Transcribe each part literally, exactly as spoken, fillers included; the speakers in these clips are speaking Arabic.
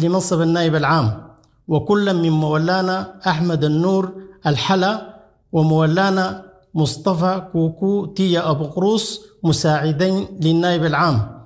لمنصب النائب العام، وكل من مولانا أحمد النور الحلا ومولانا مصطفى كوكو تيا أبو قروس مساعدين للنائب العام.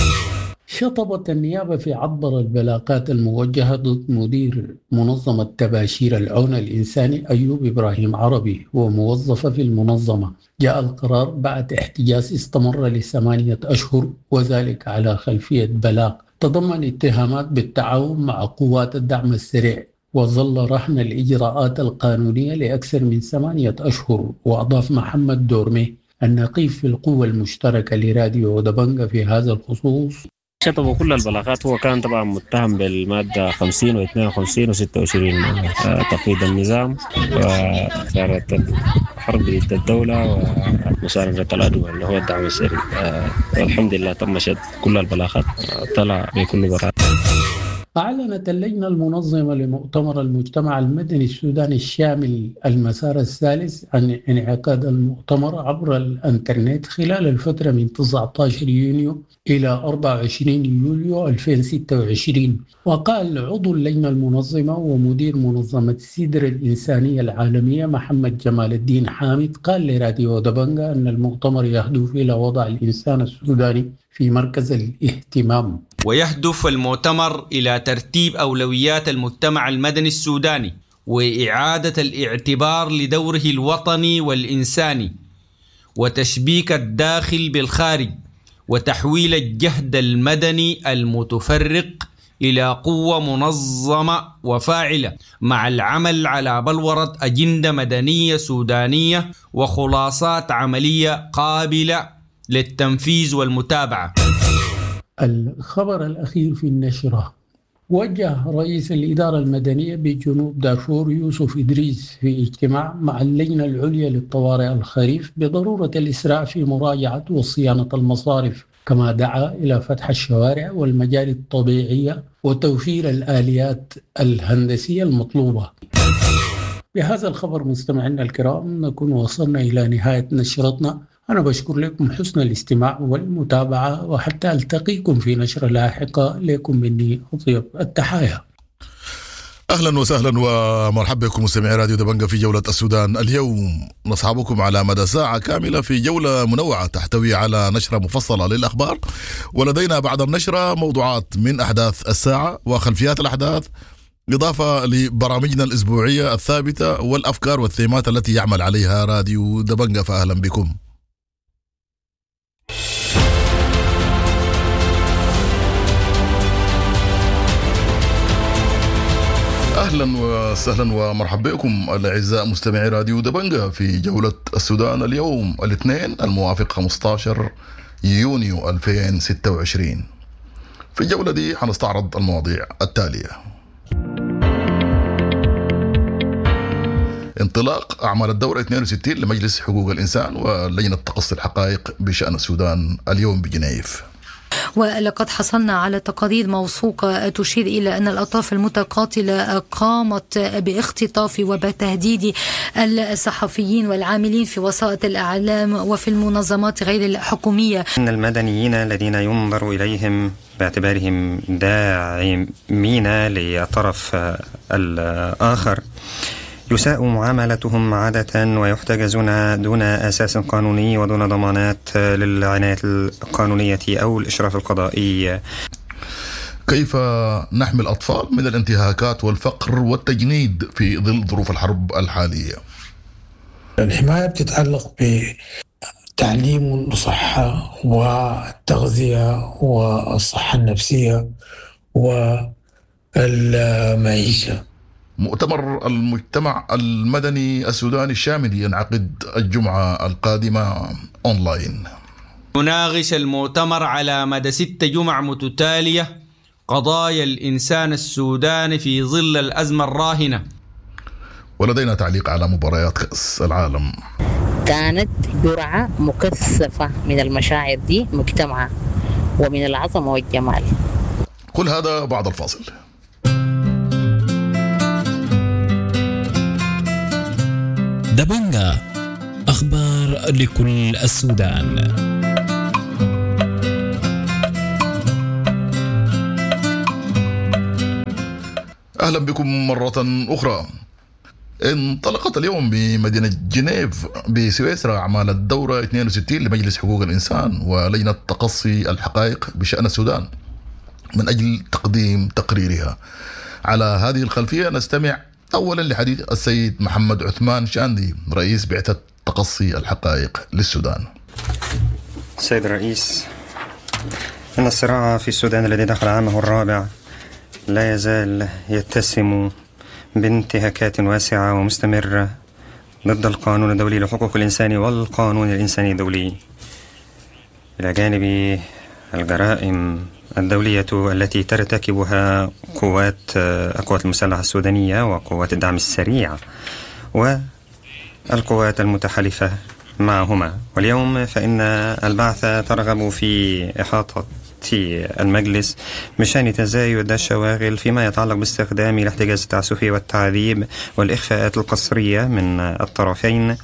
شطبت النيابة في عبر البلاغات الموجهة ضد مدير منظمة تباشير العون الإنساني أيوب إبراهيم عربي وموظفة في المنظمة. جاء القرار بعد احتجاز استمر لثمانية أشهر، وذلك على خلفية بلاغ تضمن اتهامات بالتعاون مع قوات الدعم السريع، وظل رهن الإجراءات القانونية لأكثر من ثمانية أشهر. وأضاف محمد دورمي النقيب في القوة المشتركة لراديو دبنجة في هذا الخصوص: شطبوا كل البلاغات. هو كان طبعا متهم بالمادة خمسين واثنين وخمسين وستة وعشرين تقييد النظام وإثارة الحرب ضد الدولة ومساندة العدو اللي هو الدعم السريع. والحمد لله تم شد كل البلاغات، طلع بكل براءة. أعلنت اللجنة المنظمة لمؤتمر المجتمع المدني السوداني الشامل المسار الثالث عن انعقاد المؤتمر عبر الإنترنت خلال الفترة من تسعة عشر يونيو إلى أربعة وعشرين يوليو ألفين وستة وعشرين. وقال عضو اللجنة المنظمة ومدير منظمة السيدر الإنسانية العالمية محمد جمال الدين حامد قال لراديو دبنجة أن المؤتمر يهدف إلى وضع الإنسان السوداني في مركز الاهتمام. ويهدف المؤتمر إلى ترتيب أولويات المجتمع المدني السوداني وإعادة الاعتبار لدوره الوطني والإنساني، وتشبيك الداخل بالخارج، وتحويل الجهد المدني المتفرق إلى قوة منظمة وفاعلة، مع العمل على بلورة أجندة مدنية سودانية وخلاصات عملية قابلة للتنفيذ والمتابعة. الخبر الأخير في النشرة: وجه رئيس الإدارة المدنية بجنوب دارفور يوسف إدريس في اجتماع مع اللجنة العليا للطوارئ الخريف بضرورة الإسراع في مراجعة وصيانة المصارف، كما دعا إلى فتح الشوارع والمجاري الطبيعية وتوفير الآليات الهندسية المطلوبة. بهذا الخبر مستمعينا الكرام نكون وصلنا إلى نهاية نشرتنا. أنا بشكر لكم حسن الاستماع والمتابعة، وحتى ألتقيكم في نشرة لاحقة. لكم مني أطيب التحايا. أهلا وسهلا ومرحبا بكم مستمعي راديو دبنجة في جولة السودان اليوم. نصحبكم على مدى ساعة كاملة في جولة منوعة تحتوي على نشرة مفصلة للأخبار، ولدينا بعد النشرة موضوعات من أحداث الساعة وخلفيات الأحداث، إضافة لبرامجنا الأسبوعية الثابتة والأفكار والثيمات التي يعمل عليها راديو دبنجة. فأهلا بكم. أهلا وسهلا ومرحبا بكم الأعزاء مستمعي راديو دبنجة في جولة السودان اليوم الاثنين الموافق خمسة عشر يونيو ألفين وستة وعشرين. في الجولة دي حنستعرض المواضيع التالية: انطلاق أعمال الدورة اثنين وستين لمجلس حقوق الإنسان ولجنة تقصي الحقائق بشأن السودان اليوم بجنيف. ولقد حصلنا على تقارير موثوقة تشير إلى أن الأطراف المتقاتلة قامت باختطاف وبتهديد الصحفيين والعاملين في وسائط الإعلام وفي المنظمات غير الحكومية. إن المدنيين الذين ينظر إليهم باعتبارهم داعمين للطرف الآخر يساء معاملتهم عادة ويحتجزون دون أساس قانوني ودون ضمانات للعناية القانونية أو الإشراف القضائي. كيف نحمي الأطفال من الانتهاكات والفقر والتجنيد في ظل ظروف الحرب الحالية؟ الحماية بتتعلق بتعليم الصحة والتغذية والصحة النفسية والمعيشة. مؤتمر المجتمع المدني السوداني الشامل ينعقد الجمعة القادمة أونلاين. يناقش المؤتمر على مدى ست جمع متتالية قضايا الإنسان السوداني في ظل الأزمة الراهنة. ولدينا تعليق على مباريات كأس العالم. كانت جرعة مكثفة من المشاعر دي مجتمعة ومن العظمة والجمال. كل هذا بعد الفاصل. دبنجة، أخبار لكل السودان. أهلا بكم مرة أخرى. انطلقت اليوم بمدينة جنيف بسويسرا أعمال الدورة اثنين وستين لمجلس حقوق الإنسان ولجنة تقصي الحقائق بشأن السودان من أجل تقديم تقريرها. على هذه الخلفية نستمع أولا لحديث السيد محمد عثمان شاندي رئيس بعثة تقصي الحقائق للسودان. سيد الرئيس، إن الصراع في السودان الذي دخل عامه الرابع لا يزال يتسم بانتهاكات واسعة ومستمرة ضد القانون الدولي لحقوق الإنسان والقانون الإنساني الدولي، إلى جانب الجرائم الدولية التي ترتكبها قوات القوات المسلحة السودانية وقوات الدعم السريع والقوات المتحالفة معهما. واليوم فإن البعثة ترغب في إحاطة المجلس بشأن تزايد الشواغل فيما يتعلق باستخدام الاحتجاز التعسفي والتعذيب والإخفاءات القسرية من الطرفين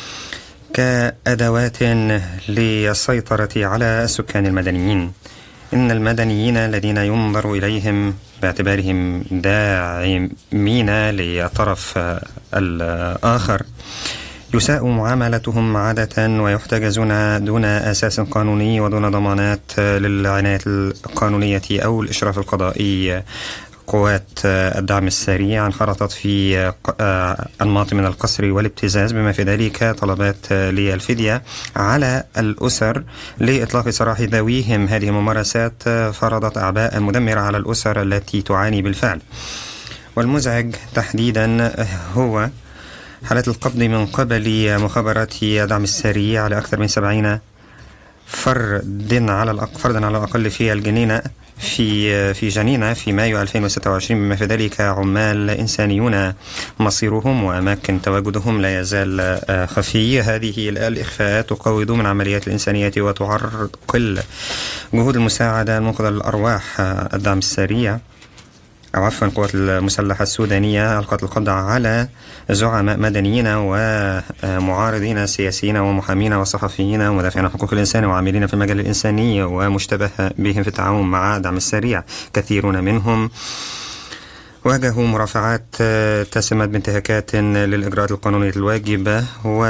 كأدوات للسيطرة على السكان المدنيين. إن المدنيين الذين ينظر إليهم باعتبارهم داعمين للطرف الآخر يساء معاملتهم عادة ويحتجزون دون أساس قانوني ودون ضمانات للعناية القانونية أو الإشراف القضائي. قوات الدعم السريع انخرطت في أنماط من القسر والابتزاز بما في ذلك طلبات للفدية على الأسر لإطلاق سراح ذويهم. هذه الممارسات فرضت أعباء مدمرة على الأسر التي تعاني بالفعل. والمزعج تحديدا هو حالة القبض من قبل مخابرات الدعم السريع على أكثر من سبعين فرد على الأقل فردا على الأقل في الجنينة في في جنينة في مايو ألفين وستة وعشرين، بما في ذلك عمال إنسانيون مصيرهم وأماكن تواجدهم لا يزال خفي. هذه الإخفاءات تقوض من عمليات الإنسانية وتعرقل جهود المساعدة المنقذة للأرواح. الدعم السريع أو عفوا القوات المسلحة السودانية ألقت القبض على زعماء مدنيين ومعارضين سياسيين ومحامين وصحفيين ومدافعين عن حقوق الإنسان وعاملين في المجال الإنساني ومشتبه بهم في التعاون مع دعم السريع. كثيرون منهم واجهوا مرافعات اتسمت بانتهاكات للإجراءات القانونية الواجبة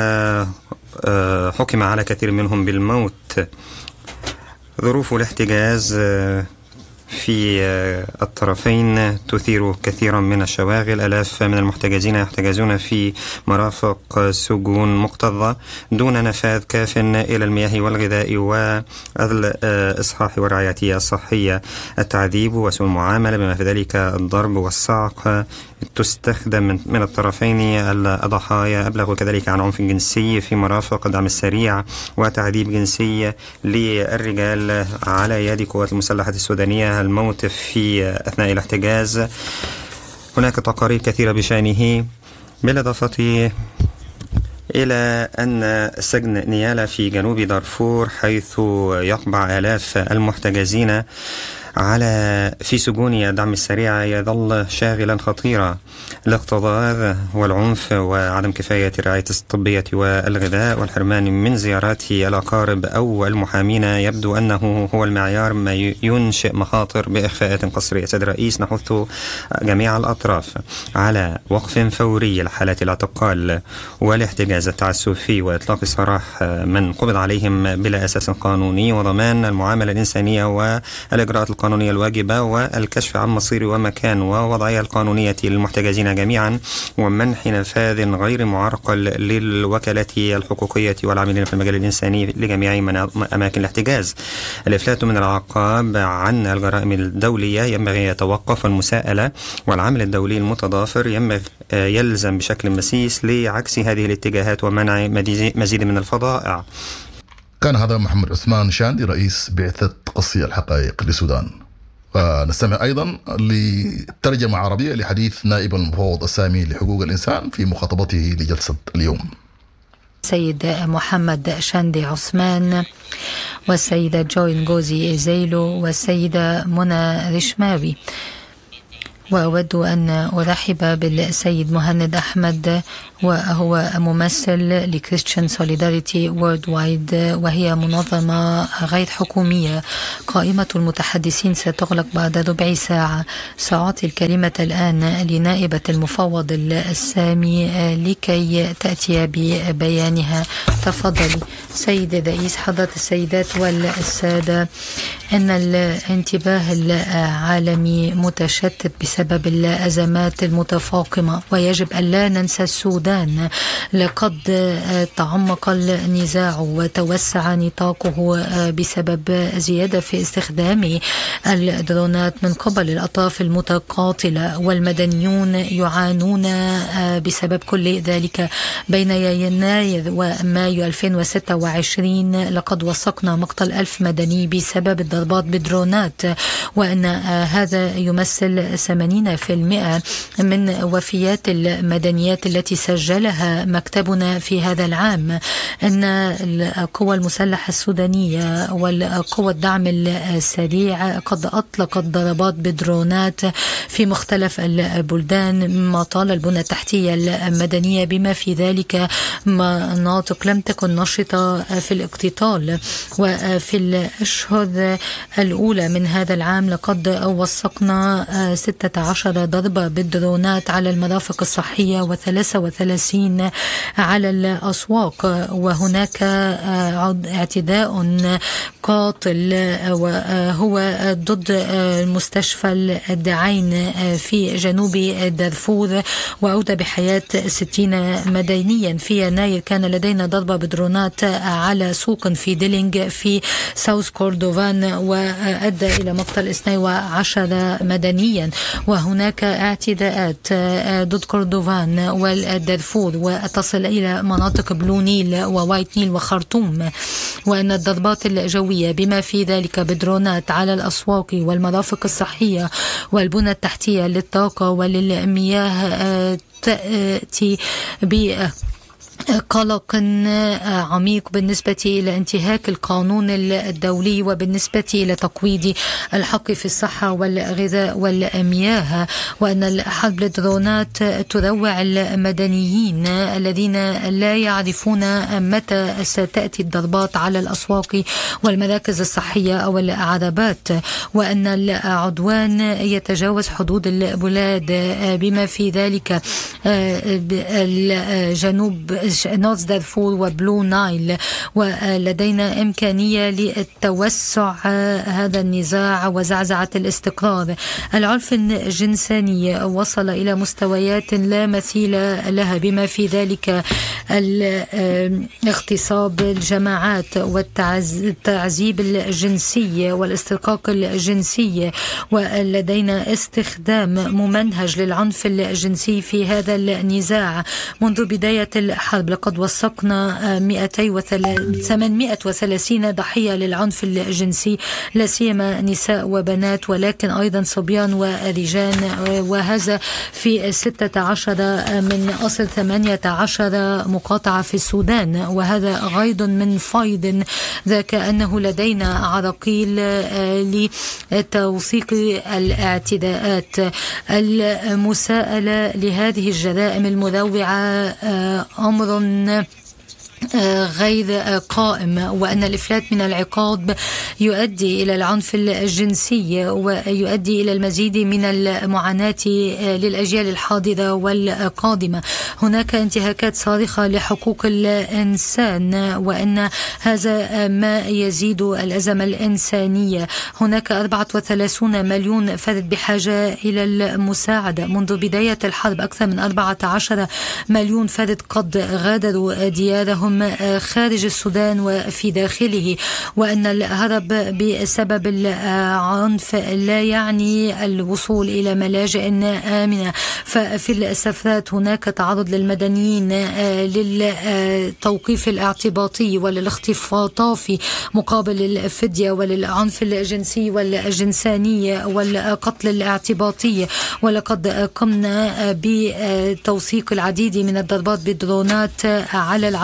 وحكم على كثير منهم بالموت. ظروف الاحتجاز في الطرفين تثير كثيرا من الشواغل. آلاف من المحتجزين يحتجزون في مرافق سجون مكتظة دون نفاذ كاف إلى المياه والغذاء والإصحاح والرعاية الصحية. التعذيب وسوء المعاملة بما في ذلك الضرب والصعق تستخدم من الطرفين. الضحايا أبلغوا كذلك عن عنف جنسي في مرافق الدعم السريع وتعذيب جنسي للرجال على يد قوات المسلحة السودانية. الموت في أثناء الاحتجاز هناك تقارير كثيرة بشأنه، بالإضافة إلى أن سجن نيالا في جنوب دارفور حيث يقبع آلاف المحتجزين على في سجون الدعم السريع يظل شاغلا خطيرا. الاكتظاظ والعنف وعدم كفاية الرعاية الطبية والغذاء والحرمان من زيارات الأقارب أو المحامين يبدو أنه هو المعيار ما ينشئ مخاطر بإخفاءات قسرية. سيد الرئيس، نحث جميع الأطراف على وقف فوري لحالات الاعتقال والاحتجاز التعسفي وإطلاق سراح من قبض عليهم بلا أساس قانوني وضمان المعاملة الإنسانية والإجراءات القانونية الواجبة والكشف عن مصير ومكان ووضعية القانونية للمحتجزين جميعا ومنح نفاذ غير معرقل للوكالات الحقوقية والعاملين في المجال الإنساني لجميع أماكن الاحتجاز. الإفلات من العقاب عن الجرائم الدولية ينبغي يتوقف، والمساءلة والعمل الدولي المتضافر ينبغي يلزم بشكل مسيس لعكس هذه الاتجاهات ومنع مزيد من الفظائع. كان هذا محمد عثمان شاندي رئيس بعثة تقصي الحقائق للسودان. ونستمع أيضا لترجمة عربية لحديث نائب المفوض السامي لحقوق الإنسان في مخاطبته لجلسة اليوم. السيد محمد شاندي عثمان والسيدة جوي نغوزي إيزيلو والسيدة منى رشماوي. وأود أن أرحب بالسيد مهند أحمد، وهو ممثل لكريستيان سوليداريتي وورلد وايد، وهي منظمة غير حكومية. قائمة المتحدثين ستغلق بعد ربع ساعة. سأعطي الكلمة الآن لنائبة المفوض السامي لكي تأتي ببيانها. تفضلي سيد الرئيس. حضرة السيدات والسادة، إن الانتباه العالمي متشتت بسبب الأزمات المتفاقمة، ويجب أن لا ننسى السودان. لقد تعمق النزاع وتوسع نطاقه بسبب زيادة في استخدام الدرونات من قبل الأطراف المتقاتلة، والمدنيون يعانون بسبب كل ذلك. بين يناير ومايو ألفين وستة وعشرين لقد وثقنا مقتل ألف مدني بسبب الضربات بدرونات، وأن هذا يمثل ثمانين بالمئة من وفيات المدنيات التي سجلها مكتبنا في هذا العام. أن القوى المسلحة السودانية والقوى الدعم السريع قد أطلقت ضربات بدرونات في مختلف البلدان، مما طال البنى التحتية المدنية بما في ذلك مناطق لم تكن نشطة في الاقتتال. وفي الأشهر الأولى من هذا العام لقد وثقنا ستة عشر ضربة بالدرونات على المرافق الصحية وثلاثة وثلاثين على الأسواق. وهناك اعتداء قاتل وهو ضد مستشفى الدعين في جنوب دارفور، وأودى بحياة ستين مدنيا. في يناير كان لدينا ضربة بدرونات على سوق في ديلينغ في ساوث كوردوفان، وأدى إلى مقتل اثني عشر مدنيا. وهناك اعتداءات ضد كوردوفان والدارفور وتصل إلى مناطق بلو نيل ووايت نيل وخرطوم. وأن الضربات الجوية بما في ذلك بدرونات على الأسواق والمرافق الصحية والبنى التحتية للطاقة وللمياه تأتي ب قلق عميق بالنسبة إلى انتهاك القانون الدولي وبالنسبة إلى تقويض الحق في الصحة والغذاء والمياه. وأن الحرب الدرونات تروع المدنيين الذين لا يعرفون متى ستأتي الضربات على الأسواق والمراكز الصحية أو العربات. وأن العدوان يتجاوز حدود البلاد بما في ذلك الجنوب نورث دارفور وبلو نايل. ولدينا إمكانية للتوسع هذا النزاع وزعزعة الاستقرار. العنف الجنساني وصل إلى مستويات لا مثيل لها بما في ذلك اغتصاب الجماعات والتعذيب الجنسي والاسترقاق الجنسي. ولدينا استخدام ممنهج للعنف الجنسي في هذا النزاع. منذ بداية الحرب لقد وثقنا ثمانمائة وثلاثين ضحية للعنف الجنسي، لا سيما نساء وبنات ولكن أيضا صبيان ورجال، وهذا في ستة عشر من أصل ثمانية عشر مقاطعة في السودان. وهذا غيض من فيض ذاك أنه لدينا عراقيل لتوثيق الاعتداءات. المساءلة لهذه الجرائم المروعة أمر غير قائم. وأن الإفلات من العقاب يؤدي إلى العنف الجنسي ويؤدي إلى المزيد من المعاناة للأجيال الحاضرة والقادمة. هناك انتهاكات صارخة لحقوق الإنسان، وأن هذا ما يزيد الأزمة الإنسانية. هناك أربعة وثلاثين مليون فرد بحاجة إلى المساعدة. منذ بداية الحرب أكثر من أربعة عشر مليون فرد قد غادروا ديارهم خارج السودان وفي داخله. وأن الهرب بسبب العنف لا يعني الوصول إلى ملاجئ آمنة. ففي السفرات هناك تعرض للمدنيين للتوقيف الاعتباطي وللاختطاف مقابل الفدية وللعنف الجنسي والجنساني والقتل الاعتباطي. ولقد قمنا بتوثيق العديد من الضربات بالدرونات على العربات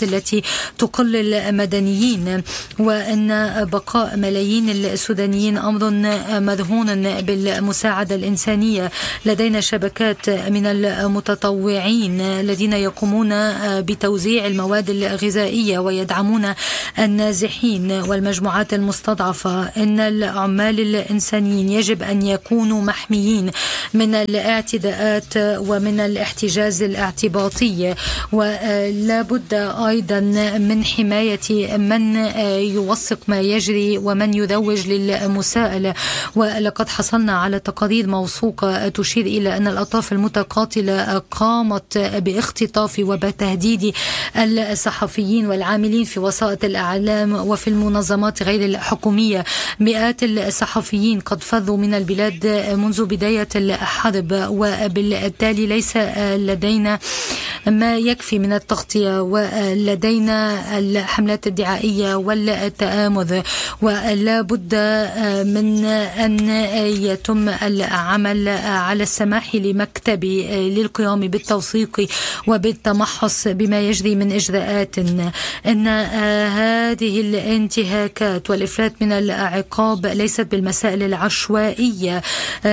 التي تقلل المدنيين، وأن بقاء ملايين السودانيين أمر مرهون بالمساعدة الإنسانية. لدينا شبكات من المتطوعين الذين يقومون بتوزيع المواد الغذائية ويدعمون النازحين والمجموعات المستضعفة. إن العمال الإنسانيين يجب أن يكونوا محميين من الاعتداءات ومن الاحتجاز الاعتباطي، ولا بد أيضا من حماية من يوثق ما يجري ومن يروج للمساءلة. ولقد حصلنا على تقارير موثوقة تشير إلى أن الأطراف المتقاتلة قامت باختطاف وبتهديد الصحفيين والعاملين في وسائط الإعلام وفي المنظمات غير الحكومية. مئات الصحفيين قد فروا من البلاد منذ بداية الحرب، وبالتالي ليس لدينا ما يكفي من التغطية، ولدينا الحملات الدعائية والتآمر، ولا بد من أن يتم العمل على السماح لمكتبي للقيام بالتوثيق وبالتمحص بما يجري من إجراءات. إن هذه الانتهاكات والإفلات من العقاب ليست بالمسائل العشوائية.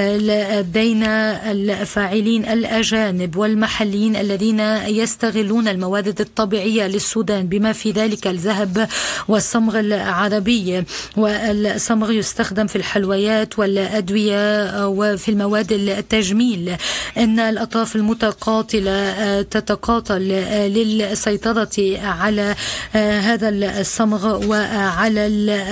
لدينا الفاعلين الأجانب والمحليين الذين يستغلون الموارد الطبيعية للسودان بما في ذلك الذهب والصمغ العربي، والصمغ يستخدم في الحلويات والأدوية وفي المواد التجميل. إن الأطراف المتقاتلة تتقاتل للسيطرة على هذا الصمغ وعلى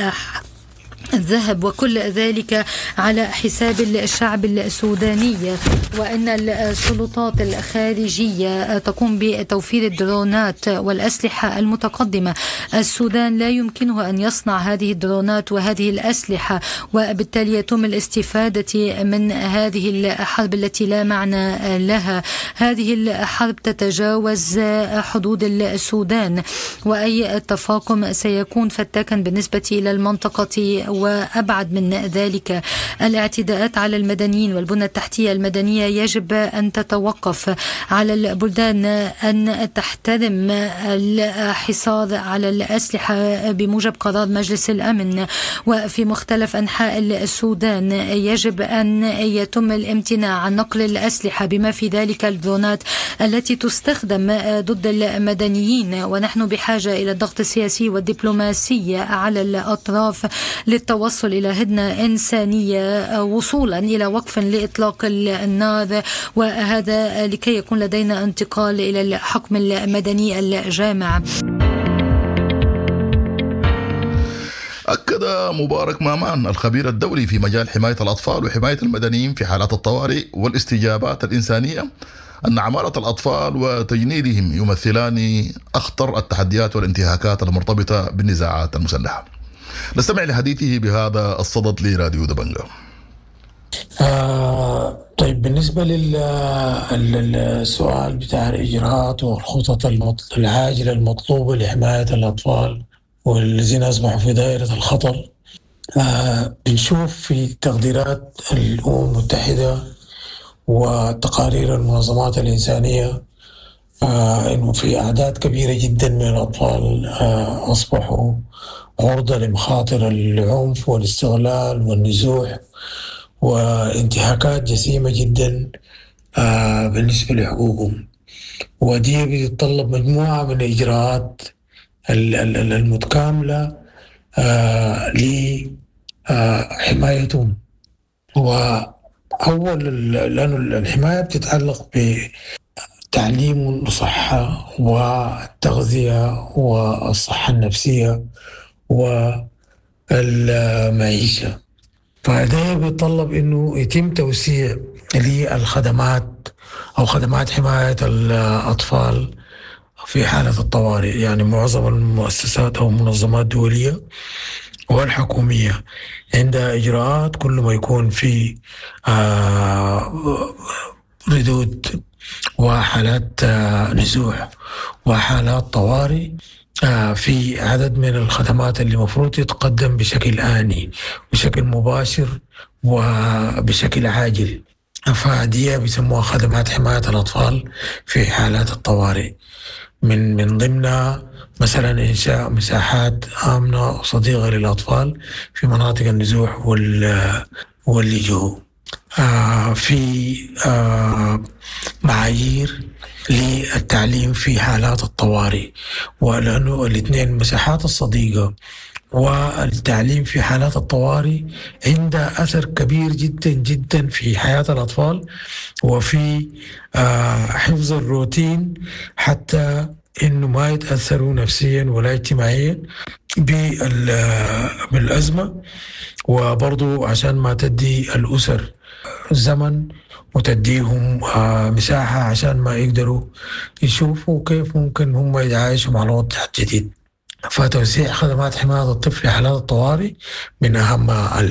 الذهب، وكل ذلك على حساب الشعب السوداني. وأن السلطات الخارجية تقوم بتوفير الدرونات والأسلحة المتقدمة. السودان لا يمكنه أن يصنع هذه الدرونات وهذه الأسلحة، وبالتالي يتم الاستفادة من هذه الحرب التي لا معنى لها. هذه الحرب تتجاوز حدود السودان، وأي تفاقم سيكون فتاكا بالنسبة إلى المنطقة وأبعد من ذلك. الاعتداءات على المدنيين والبنى التحتية المدنية يجب أن تتوقف. على البلدان أن تحترم الحصار على الأسلحة بموجب قرار مجلس الأمن، وفي مختلف أنحاء السودان يجب أن يتم الامتناع عن نقل الأسلحة بما في ذلك الدرونات التي تستخدم ضد المدنيين. ونحن بحاجة إلى الضغط السياسي والدبلوماسي على الأطراف للتوصل إلى هدنة إنسانية وصولا إلى وقف لإطلاق النار، وهذا لكي يكون لدينا انتقال إلى الحكم المدني الجامع. أكد مبارك مامان الخبير الدولي في مجال حماية الأطفال وحماية المدنيين في حالات الطوارئ والاستجابات الإنسانية أن عمالة الأطفال وتجنيدهم يمثلان أخطر التحديات والانتهاكات المرتبطة بالنزاعات المسلحة. نستمع لحديثه بهذا الصدد لراديو دبنجة. آه طيب، بالنسبة للسؤال بتاع الإجراءات والخطط العاجلة المطلوبة لحماية الأطفال والذين أصبحوا في دائرة الخطر، آه بنشوف في تقديرات الأمم المتحدة وتقارير المنظمات الإنسانية آه إنه في أعداد كبيرة جدا من الأطفال آه أصبحوا عرضة لمخاطر العنف والاستغلال والنزوح وانتهاكات جسيمة جدا آه بالنسبة لحقوقهم. ودي بتتطلب مجموعة من الإجراءات المتكاملة آه لحمايتهم. وأول لأنه الحماية بتتعلق بتعليم الصحة والتغذية والصحة النفسية والمعيشة، فده بيتطلب إنه يتم توسيع للخدمات أو خدمات حماية الأطفال في حالة الطوارئ. يعني معظم المؤسسات أو المنظمات الدولية والحكومية عندها إجراءات كل ما يكون في ردود وحالات نزوح وحالات طوارئ في عدد من الخدمات اللي مفروض تتقدم بشكل آني بشكل مباشر وبشكل عاجل. فهذه بيسموها خدمات حماية الأطفال في حالات الطوارئ، من من ضمنها مثلا إنشاء مساحات آمنة وصديقة للأطفال في مناطق النزوح واللجوء. آه في آه معايير للتعليم في حالات الطوارئ، ولأنه الاثنين مساحات الصديقة والتعليم في حالات الطوارئ عنده أثر كبير جدا جدا في حياة الأطفال وفي آه حفظ الروتين، حتى إنه ما يتأثروا نفسيا ولا اجتماعيا بالأزمة، وبرضو عشان ما تدي الأسر زمن وتديهم آه مساحة عشان ما يقدروا يشوفوا كيف ممكن هم يتعايشوا مع الوضع الجديد. فتوسيع خدمات حماية الطفل في حالات الطوارئ من أهم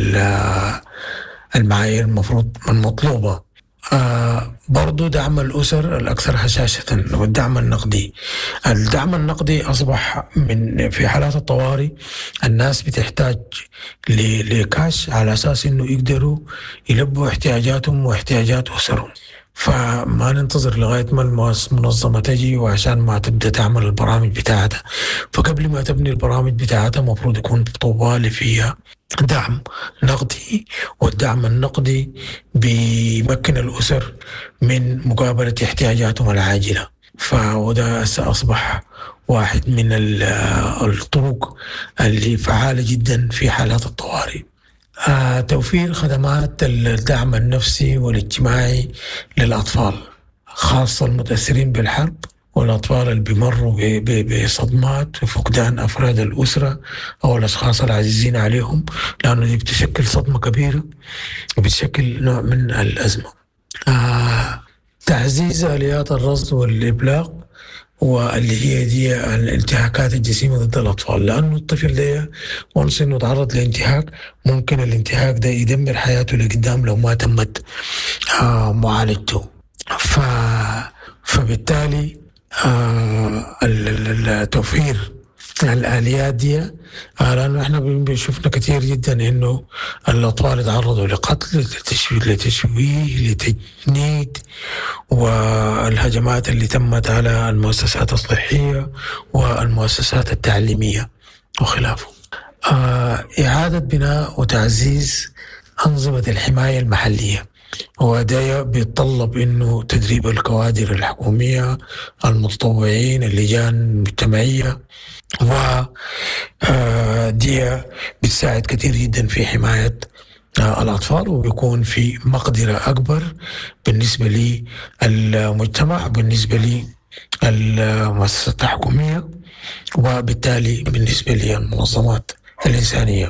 المعايير المفروض المطلوبة. آه برضو دعم الأسر الأكثر هشاشة والدعم النقدي. الدعم النقدي أصبح من في حالات الطوارئ الناس بتحتاج لكاش على أساس إنه يقدروا يلبوا احتياجاتهم واحتياجات أسرهم، فما ننتظر لغاية ما المنظمة تجي وعشان ما تبدأ تعمل البرامج بتاعتها. فقبل ما تبني البرامج بتاعتها مفروض يكون طوالي فيها دعم نقدي، والدعم النقدي بيمكن الأسر من مقابلة احتياجاتهم العاجلة. فوده أصبح واحد من الطرق اللي فعالة جدا في حالات الطوارئ. آه، توفير خدمات الدعم النفسي والاجتماعي للأطفال، خاصة المتأثرين بالحرب والأطفال اللي بيمروا بصدمات وفقدان أفراد الأسرة أو الأشخاص العزيزين عليهم، لأنه دي بتشكل صدمة كبيرة وبتشكل نوع من الأزمة. آه، تعزيز آليات الرصد والإبلاغ واللي هي دي الانتهاكات الجسيمة ضد الأطفال، لأنه الطفل ده وانس إنه تعرض لانتهاك ممكن الانتهاك ده يدمر حياته لقدام لو ما تمت آه معالجته. ف... فبالتالي آه التوفير الآليات دي آه لأنه إحنا بنشوفنا كتير جدا إنه الأطفال يتعرضوا لقتل، لتشويه لتشويه لتجنيد، والهجمات اللي تمت على المؤسسات الصحية والمؤسسات التعليمية وخلافه. آه إعادة بناء وتعزيز أنظمة الحماية المحلية، وده بيتطلب إنه تدريب الكوادر الحكومية، المتطوعين، اللجان المجتمعية، ودي بتساعد كتير جدا في حماية الأطفال، وبيكون في مقدرة أكبر بالنسبة للمجتمع، بالنسبة للمؤسسات الحكومية، وبالتالي بالنسبة للمنظمات الإنسانية.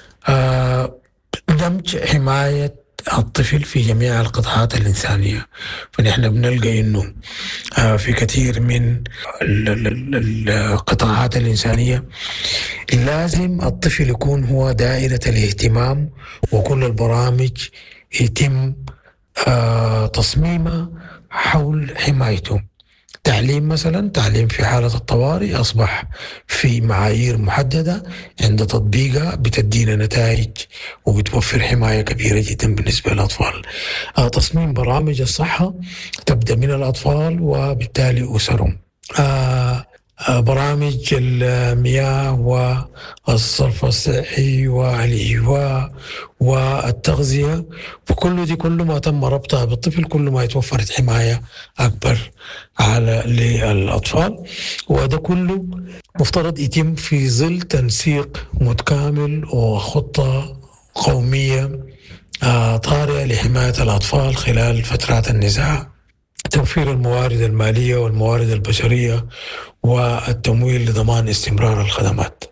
دمج حماية الطفل في جميع القطاعات الإنسانية، فنحن بنلقى إنه في كثير من القطاعات الإنسانية لازم الطفل يكون هو دائرة الاهتمام، وكل البرامج يتم تصميمها حول حمايته. تعليم مثلا، تعليم في حالة الطوارئ أصبح في معايير محددة عند تطبيقها بتدينا نتائج وبتوفر حماية كبيرة جدا بالنسبة للأطفال. آه تصميم برامج الصحة تبدأ من الأطفال وبالتالي أسرهم. آه آه برامج المياه والصرف الصحي والإيواء والتغذية، فكل دي كل ما تم ربطها بالطفل كل ما يتوفرت حماية أكبر على للأطفال، وده كله مفترض يتم في ظل تنسيق متكامل وخطة قومية طارئة لحماية الأطفال خلال فترات النزاع. توفير الموارد المالية والموارد البشرية والتمويل لضمان استمرار الخدمات.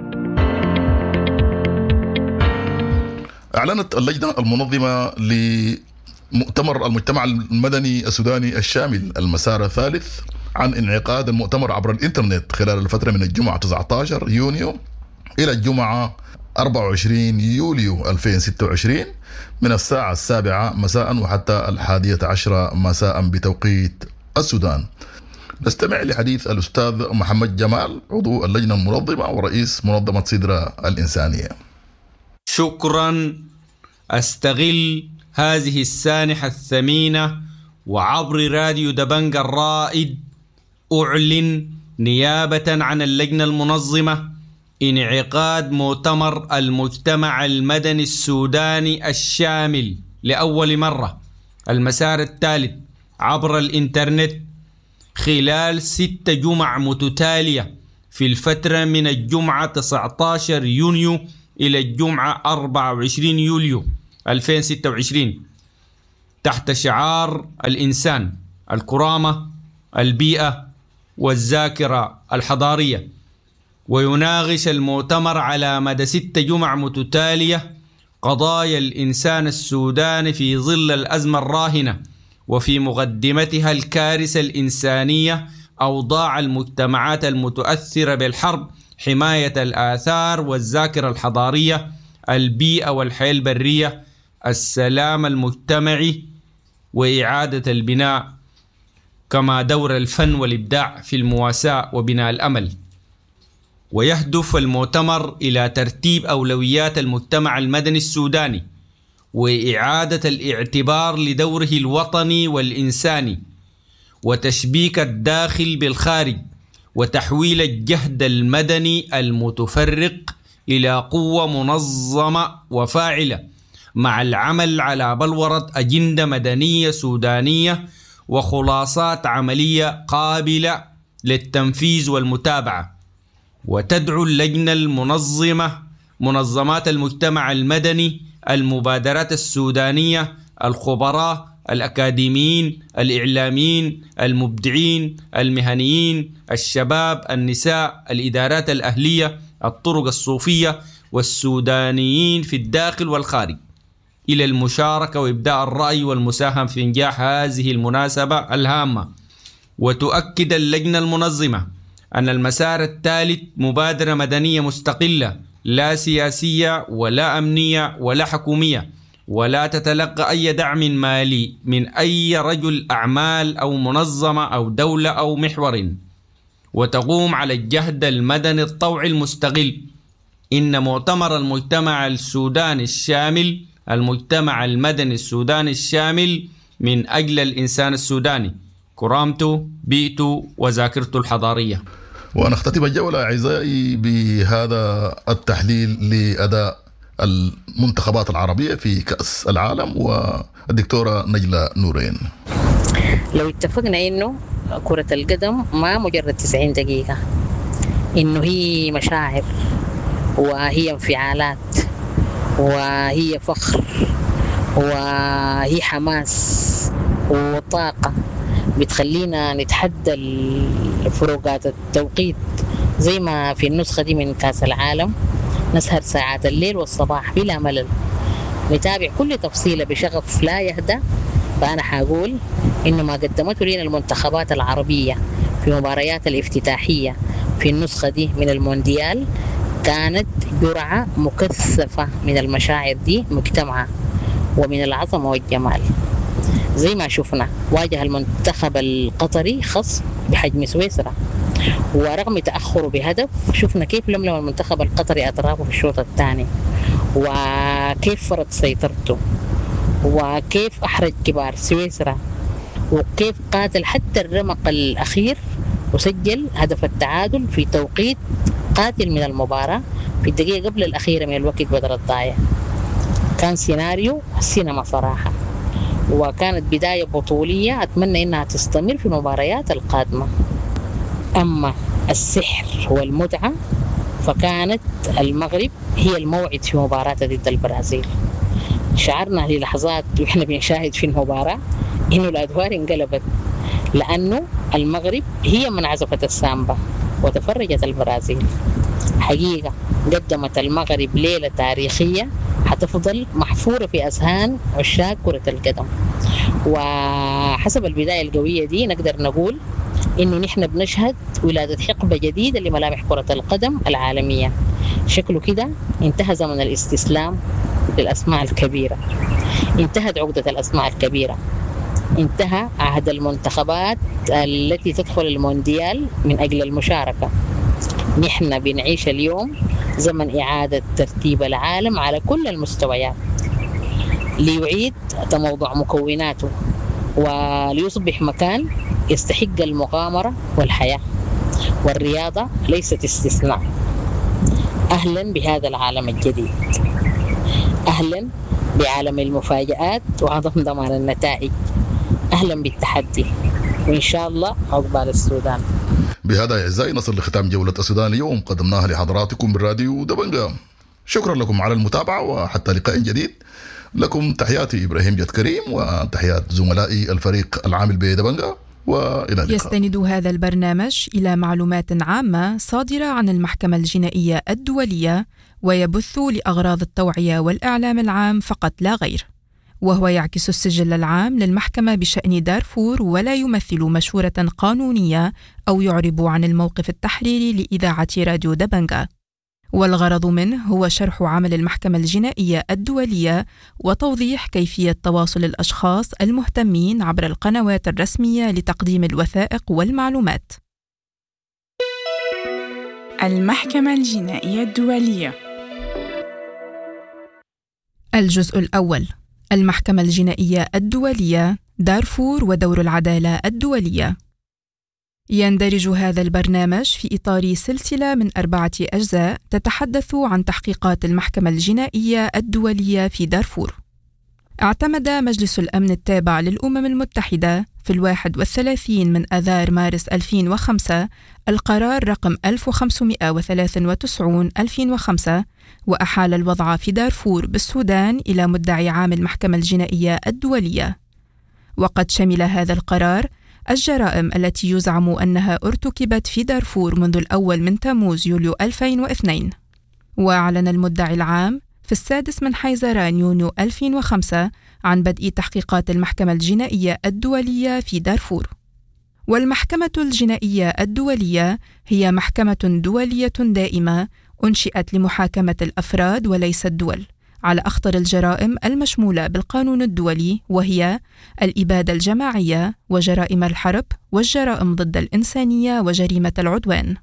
أعلنت اللجنة المنظمة لمؤتمر المجتمع المدني السوداني الشامل المسار الثالث عن انعقاد المؤتمر عبر الإنترنت خلال الفترة من الجمعة تسعة عشر يونيو إلى الجمعة أربعة وعشرين يوليو ألفين وستة وعشرين من الساعة السابعة مساء وحتى الحادية عشرة مساء بتوقيت السودان. نستمع لحديث الأستاذ محمد جمال عضو اللجنة المنظمة ورئيس منظمة سدرة الإنسانية. شكرا. أستغل هذه السانحة الثمينة وعبر راديو دبنج الرائد أعلن نيابة عن اللجنة المنظمة انعقاد مؤتمر المجتمع المدني السوداني الشامل لأول مرة المسار الثالث عبر الإنترنت خلال ست جمع متتالية في الفترة من الجمعة تسعة عشر يونيو إلى الجمعة أربعة وعشرين يوليو ألفين وستة وعشرين تحت شعار الإنسان، الكرامة، البيئة والذاكرة الحضارية. ويناقش المؤتمر على مدى ست جمع متتالية قضايا الإنسان السوداني في ظل الأزمة الراهنة وفي مقدمتها الكارثة الإنسانية، أوضاع المجتمعات المتأثرة بالحرب، حماية الآثار والذاكرة الحضارية، البيئة والحياة البرية، السلام المجتمعي وإعادة البناء، كما دور الفن والإبداع في المواساة وبناء الأمل. ويهدف المؤتمر إلى ترتيب أولويات المجتمع المدني السوداني وإعادة الاعتبار لدوره الوطني والإنساني وتشبيك الداخل بالخارج وتحويل الجهد المدني المتفرق إلى قوة منظمة وفاعلة مع العمل على بلورة أجندة مدنية سودانية وخلاصات عملية قابلة للتنفيذ والمتابعة. وتدعو اللجنة المنظمة منظمات المجتمع المدني، المبادرات السودانية، الخبراء، الأكاديميين، الإعلاميين، المبدعين، المهنيين، الشباب، النساء، الإدارات الأهلية، الطرق الصوفية والسودانيين في الداخل والخارج إلى المشاركة وإبداء الرأي والمساهمة في إنجاح هذه المناسبة الهامة. وتؤكد اللجنة المنظمة أن المسار الثالث مبادرة مدنية مستقلة لا سياسية ولا أمنية ولا حكومية، ولا تتلقى أي دعم مالي من أي رجل أعمال أو منظمة أو دولة أو محور، وتقوم على الجهد المدني الطوعي المستقل. إن مؤتمر المجتمع السوداني الشامل المجتمع المدني السوداني الشامل من أجل الإنسان السوداني، كرامته، بيئته وذاكرته الحضارية. ونختتم الجولة أعزائي بهذا التحليل لأداء المنتخبات العربية في كأس العالم والدكتورة نجلة نورين. لو اتفقنا إنه كرة القدم ما مجرد تسعين دقيقة، إنه هي مشاعر وهي انفعالات وهي فخر وهي حماس وطاقة بتخلينا نتحدى الفروقات التوقيت، زي ما في النسخة دي من كأس العالم نسهر ساعات الليل والصباح بلا ملل، نتابع كل تفصيلة بشغف لا يهدى. فأنا حقول إنه ما قدمته لنا المنتخبات العربية في مباريات الافتتاحية في النسخة دي من المونديال كانت جرعة مكثفة من المشاعر دي مجتمعة ومن العظمة والجمال. زي ما شفنا واجه المنتخب القطري خصم بحجم سويسرا، ورغم تأخره بهدف شفنا كيف لملم المنتخب القطري أطرافه في الشوط الثاني، وكيف فرض سيطرته، وكيف أحرج كبار سويسرا، وكيف قاتل حتى الرمق الأخير وسجل هدف التعادل في توقيت قاتل من المباراة في الدقيقة قبل الأخيرة من الوقت بدل الضايع. كان سيناريو سينما صراحة، وكانت بداية بطولية أتمنى إنها تستمر في المباريات القادمة. أما السحر والمتعة فكانت المغرب هي الموعد في مباراة ضد البرازيل. شعرنا للحظات وإحنا بنشاهد في المباراة إنه الأدوار انقلبت، لأنه المغرب هي من عزفت السامبا وتفرجت البرازيل. حقيقة قدمت المغرب ليلة تاريخية حتفضل محفورة في أذهان عشاق كرة القدم. وحسب البداية القوية دي نقدر نقول إنه نحن بنشهد ولادة حقبة جديدة لملامح كرة القدم العالمية. شكله كده انتهى زمن الاستسلام للأسماء الكبيرة، انتهت عقدة الأسماء الكبيرة، انتهى عهد المنتخبات التي تدخل المونديال من أجل المشاركة. نحن بنعيش اليوم زمن إعادة ترتيب العالم على كل المستويات ليعيد تموضع مكوناته وليصبح مكان يستحق المغامرة والحياة. والرياضة ليست استثناء. أهلا بهذا العالم الجديد، أهلا بعالم المفاجآت وعدم ضمان النتائج، أهلا بالتحدي، وإن شاء الله عقبال السودان. بهذا أعزائي نصل لختام جولة السودان اليوم قدمناها لحضراتكم بالراديو دبنجة. شكرا لكم على المتابعة وحتى لقاء جديد. لكم تحياتي إبراهيم جد كريم وتحيات زملائي الفريق العامل بدبنجة، وإلى اللقاء. يستند هذا البرنامج إلى معلومات عامة صادرة عن المحكمة الجنائية الدولية، ويبث لأغراض التوعية والإعلام العام فقط لا غير، وهو يعكس السجل العام للمحكمة بشأن دارفور ولا يمثل مشورة قانونية أو يعرب عن الموقف التحريري لإذاعة راديو دبنجة. والغرض منه هو شرح عمل المحكمة الجنائية الدولية وتوضيح كيفية تواصل الأشخاص المهتمين عبر القنوات الرسمية لتقديم الوثائق والمعلومات. المحكمة الجنائية الدولية. الجزء الأول: المحكمة الجنائية الدولية، دارفور ودور العدالة الدولية. يندرج هذا البرنامج في إطار سلسلة من أربعة أجزاء تتحدث عن تحقيقات المحكمة الجنائية الدولية في دارفور. اعتمد مجلس الأمن التابع للأمم المتحدة في الواحد والثلاثين من آذار مارس ألفين وخمسة القرار رقم ألف وخمسمائة وثلاثة وتسعين ألفين وخمسة، وأحال الوضع في دارفور بالسودان إلى مدعي عام المحكمة الجنائية الدولية. وقد شمل هذا القرار الجرائم التي يزعم أنها ارتكبت في دارفور منذ الأول من تموز يوليو ألفين واثنين. وأعلن المدعي العام في السادس من حيزران يونيو ألفين وخمسة عن بدء تحقيقات المحكمة الجنائية الدولية في دارفور. والمحكمة الجنائية الدولية هي محكمة دولية دائمة أنشئت لمحاكمة الأفراد وليس الدول على أخطر الجرائم المشمولة بالقانون الدولي، وهي الإبادة الجماعية وجرائم الحرب والجرائم ضد الإنسانية وجريمة العدوان.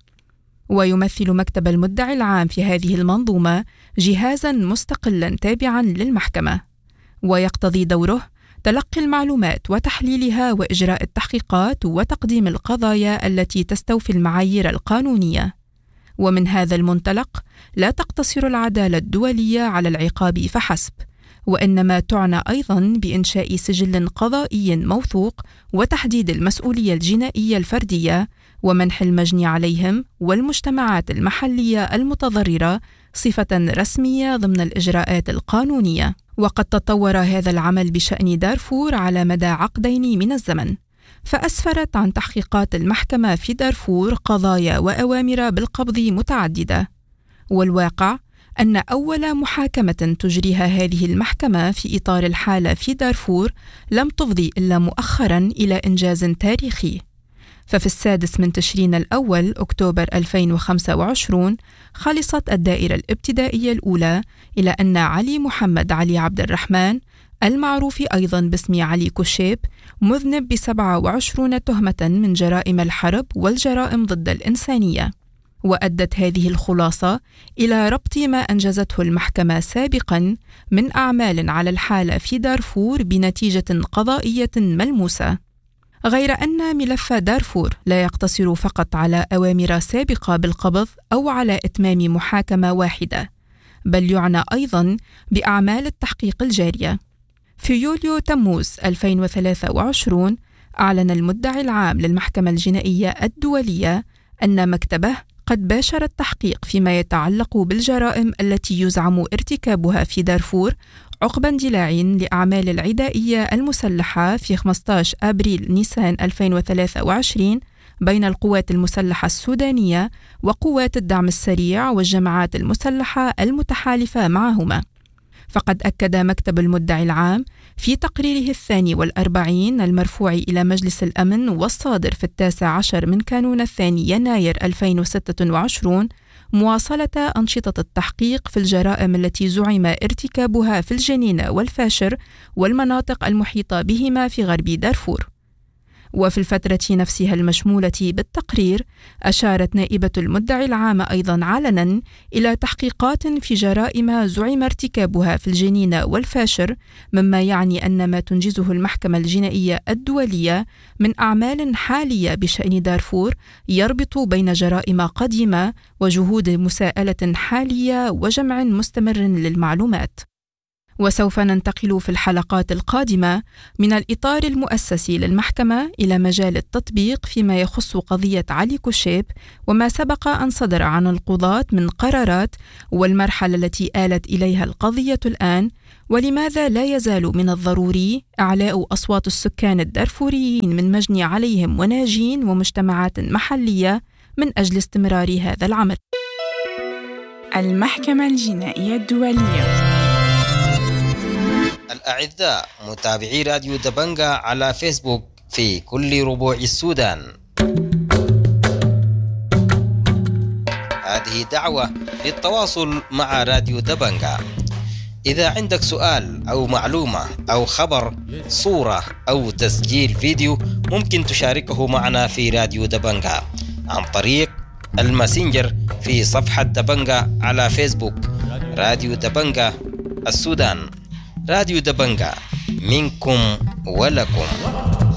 ويمثل مكتب المدعي العام في هذه المنظومة جهازاً مستقلاً تابعاً للمحكمة، ويقتضي دوره تلقي المعلومات وتحليلها وإجراء التحقيقات وتقديم القضايا التي تستوفي المعايير القانونية. ومن هذا المنطلق لا تقتصر العدالة الدولية على العقاب فحسب، وإنما تعنى أيضاً بإنشاء سجل قضائي موثوق وتحديد المسؤولية الجنائية الفردية ومنح المجني عليهم والمجتمعات المحلية المتضررة صفة رسمية ضمن الإجراءات القانونية. وقد تطور هذا العمل بشأن دارفور على مدى عقدين من الزمن، فأسفرت عن تحقيقات المحكمة في دارفور قضايا وأوامر بالقبض متعددة. والواقع أن أول محاكمة تجريها هذه المحكمة في إطار الحالة في دارفور لم تفضي إلا مؤخراً إلى إنجاز تاريخي. ففي السادس من تشرين الأول أكتوبر ألفين وخمسة وعشرين خلصت الدائرة الابتدائية الأولى إلى أن علي محمد علي عبد الرحمن، المعروف أيضاً باسم علي كوشيب، مذنب بسبعة وعشرين تهمة من جرائم الحرب والجرائم ضد الإنسانية. وأدت هذه الخلاصة إلى ربط ما أنجزته المحكمة سابقاً من أعمال على الحالة في دارفور بنتيجة قضائية ملموسة. غير أن ملف دارفور لا يقتصر فقط على أوامر سابقة بالقبض أو على إتمام محاكمة واحدة، بل يعنى أيضاً بأعمال التحقيق الجارية. في يوليو تموز ألفين وثلاثة وعشرين أعلن المدعي العام للمحكمة الجنائية الدولية أن مكتبه قد باشر التحقيق فيما يتعلق بالجرائم التي يزعم ارتكابها في دارفور عقب اندلاع لأعمال العدائية المسلحة في خمسة عشر أبريل نيسان ألفين وثلاثة وعشرين بين القوات المسلحة السودانية وقوات الدعم السريع والجماعات المسلحة المتحالفة معهما. فقد أكد مكتب المدعي العام في تقريره الثاني والأربعين المرفوع إلى مجلس الأمن والصادر في التاسع عشر من كانون الثاني يناير ألفين وستة وعشرين مواصلة أنشطة التحقيق في الجرائم التي زعم ارتكابها في الجنين والفاشر والمناطق المحيطة بهما في غرب دارفور. وفي الفترة نفسها المشمولة بالتقرير أشارت نائبة المدعي العام أيضا علنا إلى تحقيقات في جرائم زعم ارتكابها في الجنين والفاشر، مما يعني أن ما تنجزه المحكمة الجنائية الدولية من أعمال حالية بشأن دارفور يربط بين جرائم قديمة وجهود مساءلة حالية وجمع مستمر للمعلومات. وسوف ننتقل في الحلقات القادمة من الإطار المؤسسي للمحكمة إلى مجال التطبيق فيما يخص قضية علي كوشيب وما سبق أن صدر عن القضاة من قرارات، والمرحلة التي آلت إليها القضية الآن، ولماذا لا يزال من الضروري إعلاء أصوات السكان الدارفوريين من مجني عليهم وناجين ومجتمعات محلية من أجل استمرار هذا العمل. المحكمة الجنائية الدولية. الأعزاء متابعي راديو دبنجا على فيسبوك في كل ربوع السودان، هذه دعوة للتواصل مع راديو دبنجا. إذا عندك سؤال أو معلومة أو خبر، صورة أو تسجيل فيديو، ممكن تشاركه معنا في راديو دبنجا عن طريق الماسنجر في صفحة دبنجا على فيسبوك. راديو دبنجا السودان، راديو دبنجا، منكم ولكم.